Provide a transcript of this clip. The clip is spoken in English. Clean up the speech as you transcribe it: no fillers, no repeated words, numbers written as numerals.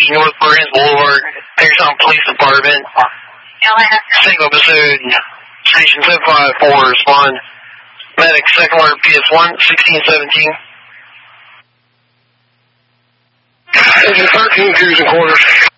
North Burns Boulevard, Hagerstown Police Department. Single episode, Station 754, respond. Medic, second word, PS1, 1617. Engine 13, cruising quarters.